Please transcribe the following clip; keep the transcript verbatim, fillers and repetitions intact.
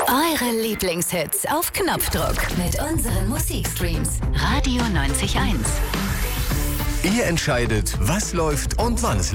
Eure Lieblingshits auf Knopfdruck mit unseren Musikstreams. Radio neunzig Komma eins. Ihr entscheidet, was läuft und wann es